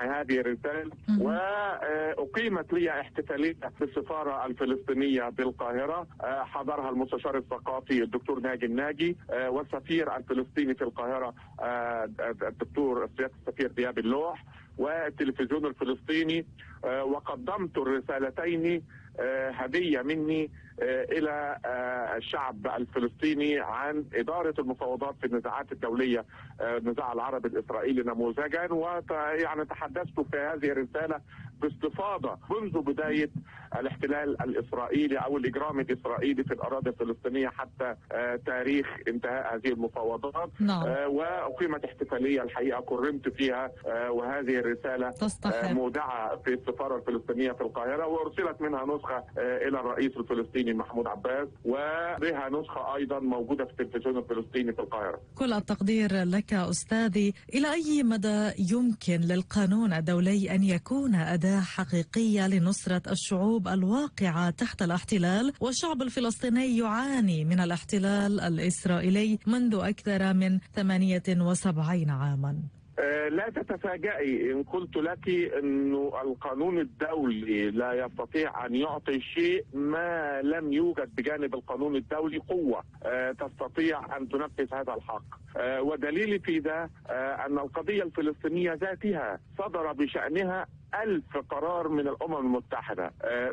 هذه الرسالة. وأقيمت لي احتفالية بالسفارة الفلسطينية بالقاهرة، حضرها المستشار الثقافي الدكتور ناجي الناجي، والسفير الفلسطيني في القاهرة الدكتور السفير دياب اللوح، والتلفزيون الفلسطيني. وقدمت الرسالتين هدية مني إلى الشعب الفلسطيني عن إدارة المفاوضات في النزاعات الدولية، النزاع العربي الإسرائيلي نموذجا. ويعني تحدثت في هذه الرسالة باستفاضة منذ بداية الاحتلال الإسرائيلي أو الإجرام الإسرائيلي في الأراضي الفلسطينية حتى تاريخ انتهاء هذه المفاوضات. وأقيمت احتفالية الحقيقة كرمت فيها، وهذه الرسالة مودعة في السفارة الفلسطينية في القاهرة، وأرسلت منها نسخة إلى الرئيس الفلسطيني محمود عباس، وبها نسخة أيضا موجودة في التلفزيون الفلسطيني في القاهرة. كل التقدير لك أستاذي. إلى أي مدى يمكن للقانون الدولي أن يكون أداة حقيقية لنصرة الشعوب الواقعة تحت الاحتلال؟ والشعب الفلسطيني يعاني من الاحتلال الإسرائيلي منذ أكثر من 78 عاما. لا تتفاجئي إن قلت لك أنه القانون الدولي لا يستطيع أن يعطي شيء ما لم يوجد بجانب القانون الدولي قوة تستطيع أن تنفذ هذا الحق. ودليل في ذا أن القضية الفلسطينية ذاتها صدر بشأنها 1000 قرار من الأمم المتحدة،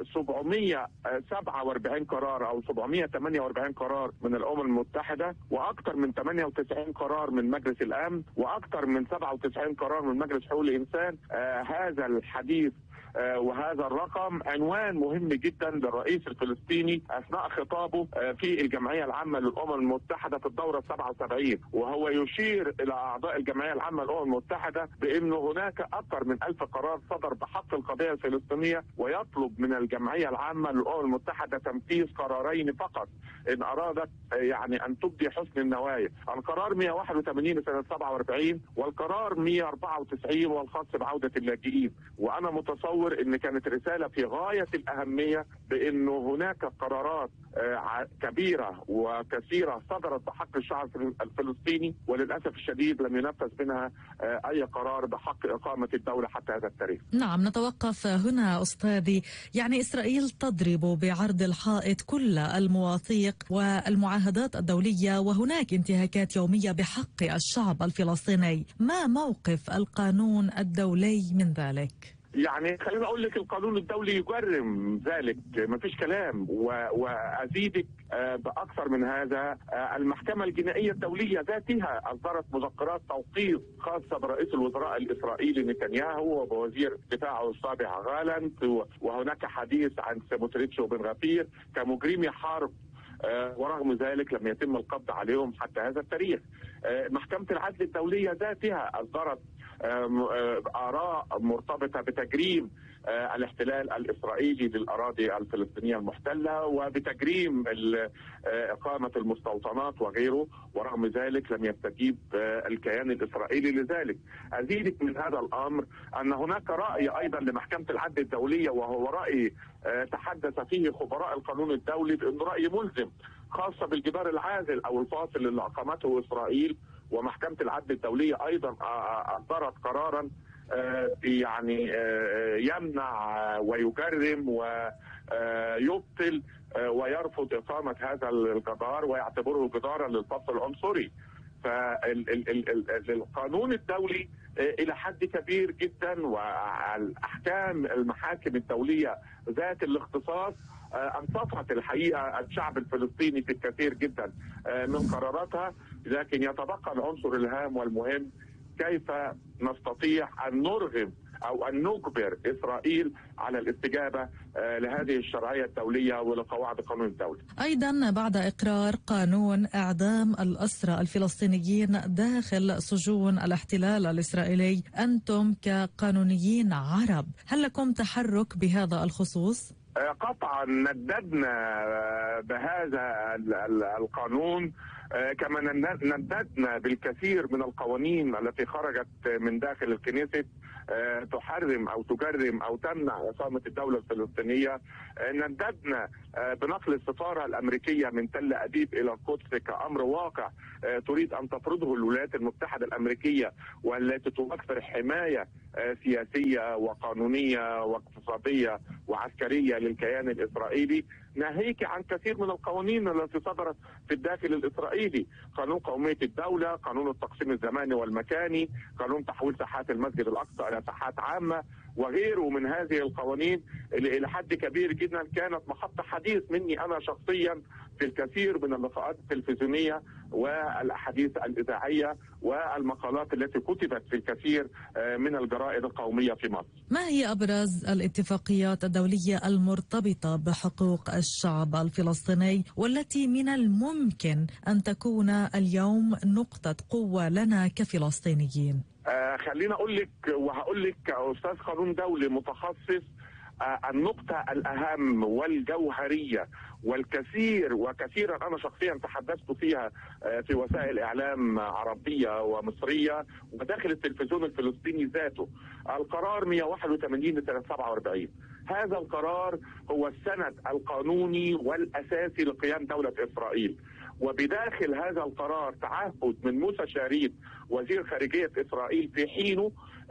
747 قرار أو 748 قرار من الأمم المتحدة، وأكثر من 98 قرار من مجلس الأمن، وأكثر من 97 قرار من مجلس حقوق الإنسان. هذا الحديث وهذا الرقم عنوان مهم جدا للرئيس الفلسطيني أثناء خطابه في الجمعية العامة للأمم المتحدة في الدورة 77، وهو يشير إلى أعضاء الجمعية العامة للأمم المتحدة بأنه هناك أكثر من 1000 قرار صدر بحق القضية الفلسطينية، ويطلب من الجمعية العامة للأمم المتحدة تنفيذ قرارين فقط إن أرادت يعني أن تبدي حسن النوايا. القرار 181 سنة 47 والقرار 194 والخاص بعودة اللاجئين. وأنا متصور ان كانت رسالة في غاية الأهمية بأنه هناك قرارات كبيرة وكثيرة صدرت بحق الشعب الفلسطيني، وللأسف الشديد لم ينفذ منها أي قرار بحق إقامة الدولة حتى هذا التاريخ. نعم، نتوقف هنا أستاذي. يعني إسرائيل تضرب بعرض الحائط كل المواثيق والمعاهدات الدولية، وهناك انتهاكات يومية بحق الشعب الفلسطيني. ما موقف القانون الدولي من ذلك؟ يعني خليني اقول لك القانون الدولي يجرم ذلك، ما فيش كلام. وازيدك باكثر من هذا، المحكمة الجنائية الدولية ذاتها اصدرت مذكرات توقيف خاصة برئيس الوزراء الاسرائيلي نتنياهو وبوزير دفاعه السابق غالنت، وهناك حديث عن سموتريتش وبن غفير كمجرمي حرب، ورغم ذلك لم يتم القبض عليهم حتى هذا التاريخ. محكمة العدل الدولية ذاتها أصدرت آراء مرتبطة بتجريم الاحتلال الإسرائيلي للأراضي الفلسطينية المحتلة وبتجريم إقامة المستوطنات وغيره، ورغم ذلك لم يستجيب الكيان الإسرائيلي لذلك. أزيدك من هذا الأمر أن هناك رأي أيضا لمحكمة العدل الدولية، وهو رأي تحدث فيه خبراء القانون الدولي بأنه رأي ملزم، خاصة بالجدار العازل أو الفاصل اللي أقامته إسرائيل. ومحكمة العدل الدولية أيضا أصدرت قرارا يعني يمنع ويجرم ويبطل ويرفض إقامة هذا الجدار ويعتبره جدارا للفصل العنصري. فالقانون الدولي إلى حد كبير جدا، والأحكام المحاكم الدولية ذات الاختصاص أنصفت الحقيقة الشعب الفلسطيني في الكثير جدا من قراراتها. لكن يتبقى العنصر الهام والمهم، كيف نستطيع أن نرغم أو أن نجبر إسرائيل على الاستجابة لهذه الشرعية الدولية ولقواعد القانون الدولي. أيضا بعد إقرار قانون إعدام الأسرى الفلسطينيين داخل سجون الاحتلال الإسرائيلي، أنتم كقانونيين عرب هل لكم تحرك بهذا الخصوص؟ قطعا نددنا بهذا القانون، كما نددنا بالكثير من القوانين التي خرجت من داخل الكنيست تحرم أو تجرم أو تمنع إقامة الدولة الفلسطينية. نددنا بنقل السفارة الأمريكية من تل أبيب إلى القدس كأمر واقع تريد أن تفرضه الولايات المتحدة الأمريكية، والتي توفر حماية سياسية وقانونية واقتصادية وعسكرية للكيان الإسرائيلي، ناهيك عن كثير من القوانين التي صدرت في الداخل الإسرائيلي، قانون قومية الدولة، قانون التقسيم الزماني والمكاني، قانون تحويل ساحات المسجد الأقصى إلى ساحات عامة، وغيره من هذه القوانين اللي إلى حد كبير جدا كانت محط حديث مني أنا شخصيا في الكثير من اللقاءات التلفزيونية والأحاديث الإذاعية والمقالات التي كتبت في الكثير من الجرائد القومية في مصر. ما هي أبرز الاتفاقيات الدولية المرتبطة بحقوق الشعب الفلسطيني والتي من الممكن أن تكون اليوم نقطة قوة لنا كفلسطينيين؟ خلينا أقول لك وهقول لك كأستاذ قانون دولي متخصص، النقطة الأهم والجوهرية والكثير وكثيرا أنا شخصيا تحدثت فيها في وسائل إعلام عربية ومصرية وداخل التلفزيون الفلسطيني ذاته، القرار 181 لسنة 47. هذا القرار هو السند القانوني والأساسي لقيام دولة إسرائيل، وبداخل هذا القرار تعهد من موسى شاريد وزير خارجية إسرائيل في حينه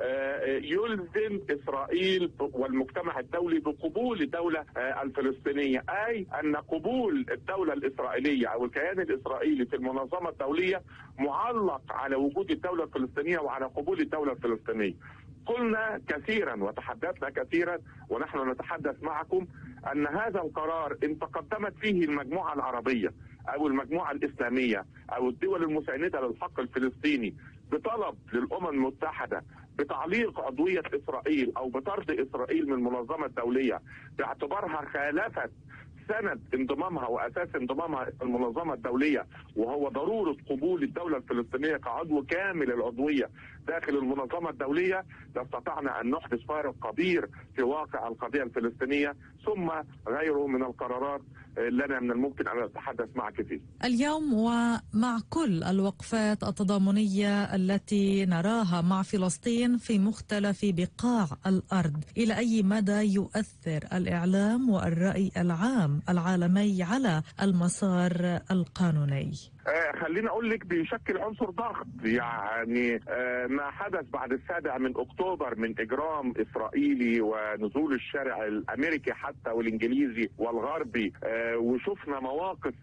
يلزم إسرائيل والمجتمع الدولي بقبول الدولة الفلسطينية، أي أن قبول الدولة الإسرائيلية أو الكيان الإسرائيلي في المنظمة الدولية معلق على وجود الدولة الفلسطينية وعلى قبول الدولة الفلسطينية. قلنا كثيرا وتحدثنا كثيرا ونحن نتحدث معكم أن هذا القرار إن تقدمت فيه المجموعة العربية أو المجموعة الإسلامية أو الدول المساندة للحق الفلسطيني بطلب للأمم المتحدة بتعليق عضوية إسرائيل أو بطرد إسرائيل من المنظمة الدولية باعتبارها خالفت سند انضمامها وأساس انضمامها المنظمة الدولية، وهو ضرورة قبول الدولة الفلسطينية كعضو كامل العضوية داخل المنظمة الدولية، لاستطعنا أن نحدث فارق كبير في واقع القضية الفلسطينية، ثم غيره من القرارات لنا من الممكن أن أتحدث معك فيه. اليوم ومع كل الوقفات التضامنية التي نراها مع فلسطين في مختلف بقاع الأرض، إلى أي مدى يؤثر الإعلام والرأي العام العالمي على المسار القانوني؟ خليني أقول لك بيشكل عنصر ضغط، يعني ما حدث بعد 7 أكتوبر من إجرام إسرائيلي ونزول الشارع الأمريكي حتى والإنجليزي والغربي، وشفنا مواقف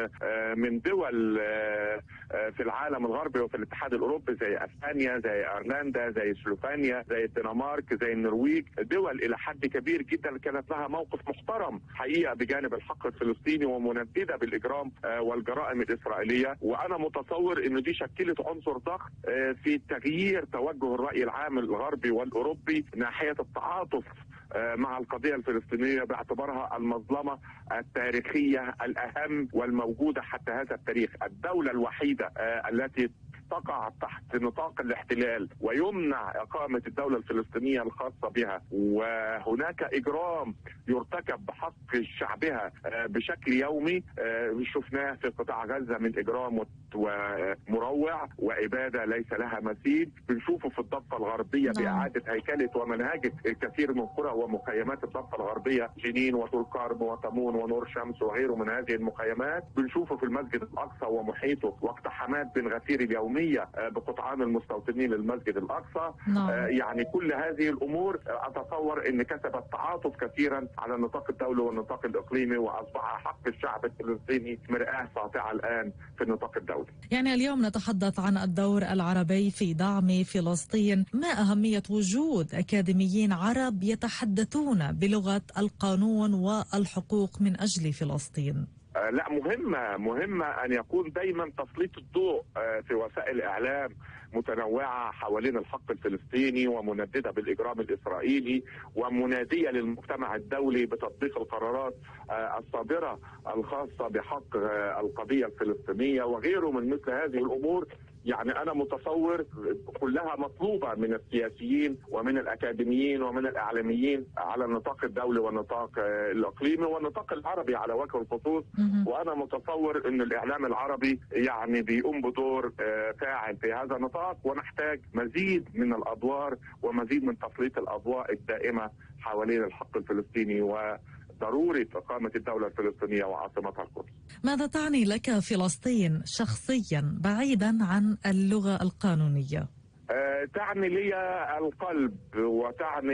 من دول في العالم الغربي وفي الاتحاد الأوروبي زي أسبانيا زي أيرلندا زي سلوفانيا زي الدنمارك زي النرويج، دول إلى حد كبير جدا كانت لها موقف محترم حقيقة بجانب الحق الفلسطيني ومنددة بالإجرام والجرائم الإسرائيلية. وانا متصور ان دي شكلت عنصر ضغط في تغيير توجه الرأي العام الغربي والاوروبي ناحية التعاطف مع القضية الفلسطينية باعتبارها المظلمة التاريخية الأهم والموجودة حتى هذا التاريخ، الدولة الوحيدة التي تقع تحت نطاق الاحتلال ويمنع إقامة الدولة الفلسطينية الخاصة بها، وهناك إجرام يرتكب بحق شعبها بشكل يومي شفناه في قطاع غزة من إجرام ومروع وإبادة ليس لها مثيل، بنشوفه في الضفة الغربية بإعادة هيكلة ومنهجة الكثير من قرى ومخيمات الضفة الغربية، جنين وطول كرم وطمون ونور شمس وغيره من هذه المخيمات، بنشوفه في المسجد الأقصى ومحيطه واقتحامات بن غفير اليومية بقطعان المستوطنين للمسجد الأقصى. يعني كل هذه الأمور أتصور أن كسبت تعاطف كثيرا على النطاق الدولي والنطاق الإقليمي، وأصبح حق الشعب الفلسطيني مرآة ساطعة الآن في النطاق الدولي. يعني اليوم نتحدث عن الدور العربي في دعم فلسطين، ما أهمية وجود أكاديميين عرب يتحدثون بلغة القانون والحقوق من أجل فلسطين؟ لا، مهمة أن يكون دايما تسليط الضوء في وسائل إعلام متنوعة حوالين الحق الفلسطيني ومنددة بالإجرام الإسرائيلي ومنادية للمجتمع الدولي بتطبيق القرارات الصادرة الخاصة بحق القضية الفلسطينية وغيره من مثل هذه الأمور، يعني أنا متصور كلها مطلوبة من السياسيين ومن الأكاديميين ومن الإعلاميين على النطاق الدولي والنطاق الإقليمي والنطاق العربي على وجه الخصوص. وأنا متصور أن الإعلام العربي يعني بيقوم بدور فاعل في هذا النطاق، ونحتاج مزيد من الأدوار ومزيد من تسليط الأضواء الدائمة حوالين الحق الفلسطيني وضرورة إقامة الدولة الفلسطينية وعاصمتها القدس. ماذا تعني لك فلسطين شخصيا بعيدا عن اللغة القانونية؟ تعني لي القلب وتعني